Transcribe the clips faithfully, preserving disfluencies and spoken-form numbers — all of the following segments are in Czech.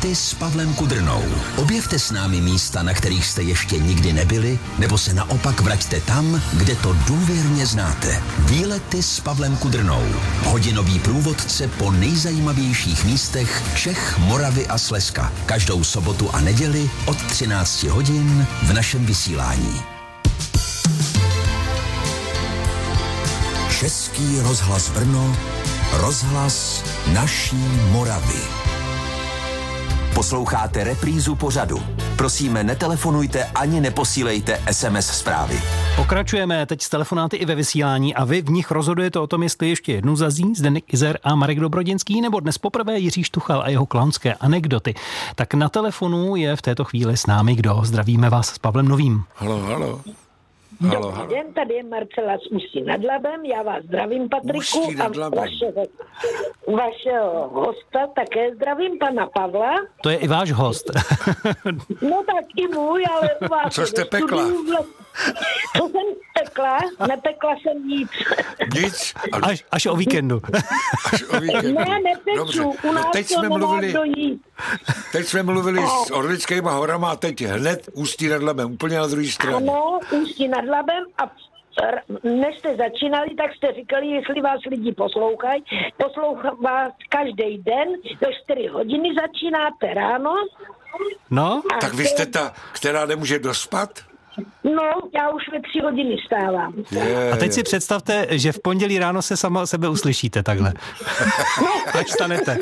Výlety s Pavlem Kudrnou. Objevte s námi místa, na kterých jste ještě nikdy nebyli, nebo se naopak vraťte tam, kde to důvěrně znáte. Výlety s Pavlem Kudrnou. Hodinový průvodce po nejzajímavějších místech Čech, Moravy a Slezska. Každou sobotu a neděli od třinácti hodin v našem vysílání. Český rozhlas Brno, rozhlas naší Moravy. Posloucháte reprízu pořadu. Prosíme, netelefonujte ani neposílejte es em es zprávy. Pokračujeme teď s telefonáty i ve vysílání a vy v nich rozhodujete o tom, jestli ještě jednou zazní Zdeněk Izer a Marek Dobrodinský, nebo dnes poprvé Jiří Štuchal a jeho klaunské anekdoty. Tak na telefonu je v této chvíli s námi kdo? Zdravíme vás s Pavlem Novým. Halo, halo. Halo, Dobrý halo. den, tady je Marcela z Ústí nad Labem, já vás zdravím, Patriku, a vašeho, vašeho hosta také zdravím, pana Pavla. To je i váš host. No tak i můj, ale u vás... Co jste pekla? Co jsem pekla? Nepekla jsem nic. Nic? Ale... Až, až o víkendu. Až o víkendu. Ne, nepeču, u nás no teď to jsme nemá mluvili, kdo jíst. Teď jsme mluvili no. s Orlickýma horama a teď hned Ústí nad Labem, úplně na druhé straně. Ano, Ústí nad Labem a než jste začínali, tak jste říkali, jestli vás lidi poslouchají. Poslouchám vás každý den, do čtyři hodiny začínáte ráno. No? Tak vy jste ta, která nemůže dospat? No, já už ve tři hodiny stávám. Je, a teď je. si představte, že v pondělí ráno se sama sebe uslyšíte takhle. Až stanete.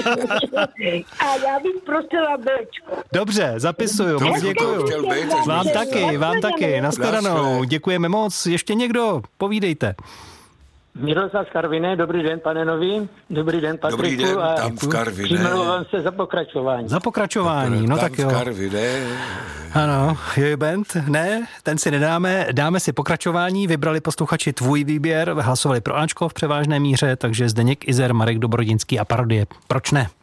A já bych prosila Bčko. Dobře, zapisuju, To moc bych děkuju. chtěl být, až Vám bych taky, chtěl. vám taky, nashledanou. Děkujeme moc. Ještě někdo? Povídejte. Miroslav z Karviné, dobrý den, pane Nový, dobrý den, Patriku. Dobrý den, a tam v Karviné. přimlouvám se za pokračování. Za pokračování, no tam tak jo. v Karviné. Ano, Jojo Band, ne, ten si nedáme, dáme si pokračování, vybrali posluchači tvůj výběr, hlasovali pro Ačko v převážné míře, takže Zdeněk Izer, Marek Dobrodinský a parodie. Proč ne?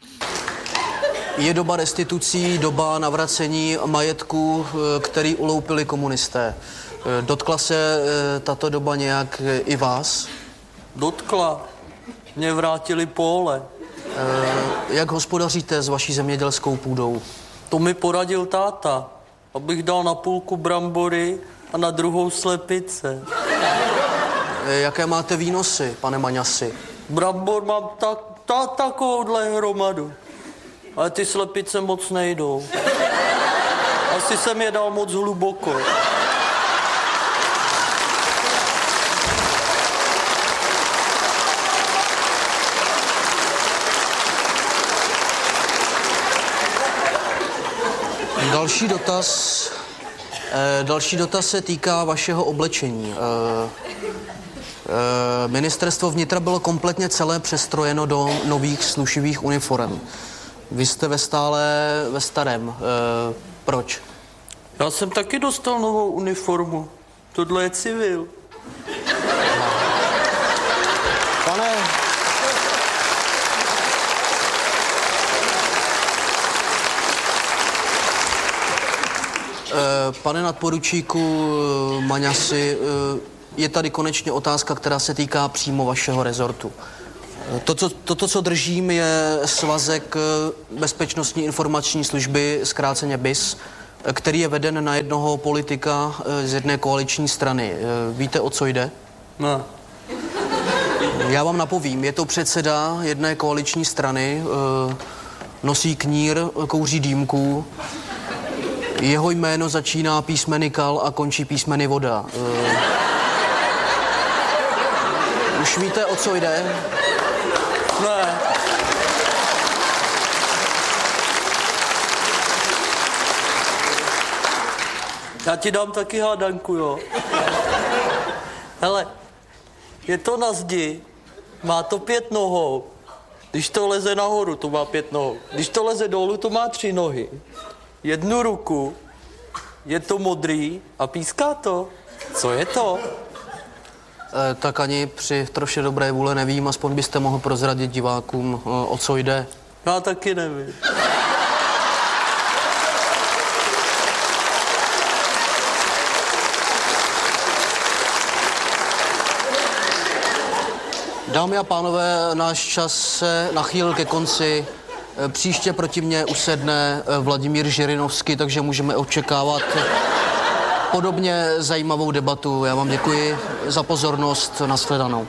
Je doba restitucí, doba navracení majetku, který uloupili komunisté. Dotkla se tato doba nějak i vás? Dotkla. Mě vrátili pole. Jak hospodaříte s vaší zemědělskou půdou? To mi poradil táta, abych dal na půlku brambory a na druhou slepice. Jaké máte výnosy, pane Maňasi? Brambor mám tak, tak takovouhle hromadu. Ale ty slepice moc nejdou. Asi jsem je dal moc hluboko. Další dotaz, eh, další dotaz se týká vašeho oblečení. Eh, eh, ministerstvo vnitra bylo kompletně celé přestrojeno do nových slušivých uniform. Vy jste ve stále ve starém. Eh, proč? Já jsem taky dostal novou uniformu. Tohle je civil. Pane... Pane nadporučíku Maňasi, je tady konečně otázka, která se týká přímo vašeho rezortu. Toto, toto, co držím, je svazek Bezpečnostní informační služby, zkráceně B I S, který je veden na jednoho politika z jedné koaliční strany. Víte, o co jde? Ne. Já vám napovím, je to předseda jedné koaliční strany, nosí knír, kouří dýmku. Jeho jméno začíná písmeny Kal a končí písmeny Voda. Uh, už víte, o co jde? Ne. Já ti dám taky hádanku, jo. Hele, je to na zdi, má to pět nohou. Když to leze nahoru, to má pět nohou. Když to leze dolů, to má tři nohy. Jednu ruku, je to modrý a píská to. Co je to? E, tak ani při troše dobré vůle nevím, aspoň byste mohl prozradit divákům, o co jde. Já taky nevím. Dámy a pánové, náš čas se nachýlil ke konci. Příště proti mně usedne Vladimír Žirinovský, takže můžeme očekávat podobně zajímavou debatu. Já vám děkuji za pozornost. Nashledanou.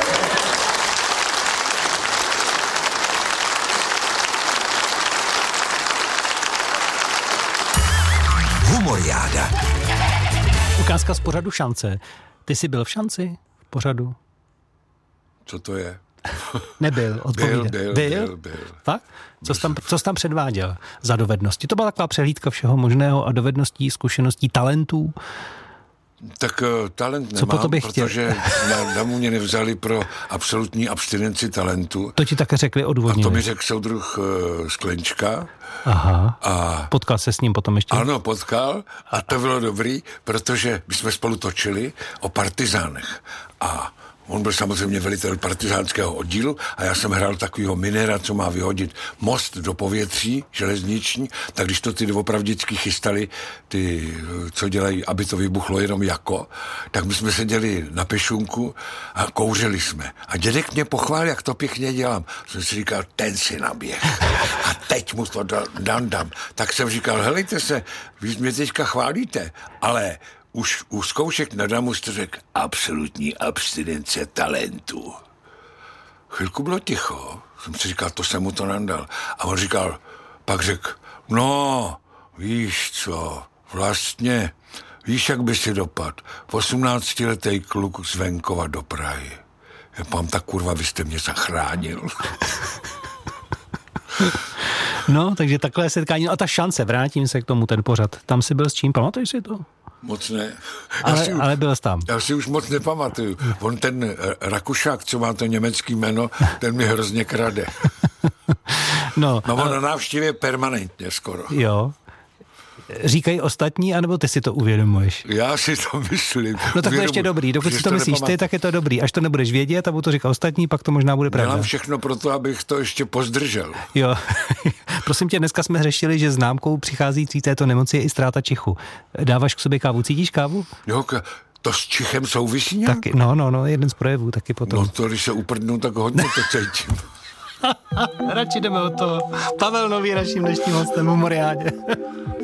Humoriáda. Ukázka z pořadu Šance. Ty jsi byl v Šanci? V pořadu? Co to je? Nebyl, odpovídá. Byl, byl, byl, byl, byl. Fakt? Co jsi tam, co jsi tam předváděl za dovednosti? To byla taková přehlídka všeho možného a dovedností, zkušeností, talentů. Tak uh, talent Co nemám, bych protože na damu mě nevzali pro absolutní abstinenci talentu. To ti také řekli odůvodněně. A to mi řekl soudruh uh, Sklenčka. Aha. A potkal se s ním potom ještě? Ano, potkal a to bylo dobrý, protože my jsme spolu točili o partizánech. A on byl samozřejmě velitel partizánského oddílu a já jsem hrál takovýho minéra, co má vyhodit most do povětří železniční, tak když to ty doopravdicky chystali, ty, co dělají, aby to vybuchlo jenom jako, tak my jsme seděli na pešunku a kouřili jsme. A dědek mě pochválil, jak to pěkně dělám. Jsem si říkal, ten si naběh. A teď mu to dám, dám. Tak jsem říkal, helejte se, vy mě teďka chválíte, ale už u zkoušek na damu jste řekl absolutní abstinence talentu. Chvilku bylo ticho. Jsem si říkal, to jsem mu to nandal. A on říkal, pak řekl, no, víš co, vlastně, víš, jak by si dopad. osmnáctiletý kluk z venkova do Prahy. Já pám, tak kurva, vy jste mě zachránil. No, takže takhle setkání. No a ta Šance, vrátím se k tomu, ten pořad. Tam jsi byl s čím, pamatuješ si to? Moc ne. Ale, si, ale byl jsi tam. Já si už moc nepamatuju. On ten Rakušák, co má to německý jméno, ten mi hrozně krade. No, no on na návštěvě permanentně skoro. Jo. Říkají ostatní, anebo ty si to uvědomuješ? Já si to myslím. No tak to ještě dobrý. Dokud si to, to myslíš nepamat... ty, tak je to dobrý. Až to nebudeš vědět a budu to říkat ostatní, pak to možná bude pravda. Dělám všechno pro to, abych to ještě pozdržel. Jo. Prosím tě, dneska jsme řešili, že známkou přicházící této nemoci je i ztráta čichu. Dáváš k sobě kávu? Cítíš kávu? Jo, to s čichem souvisí nějak? Tak, no, no, no, jeden z projevů taky potom. No to, když se uprdnu, tak hodně to cítím. Radši jdeme o to. Pavel Nový naším dnešním hostem v Humoriádě.